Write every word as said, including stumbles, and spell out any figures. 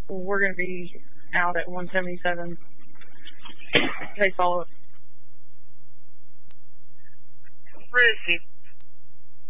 we're going to be out at one seventy-seven. Take follow up. Where is he?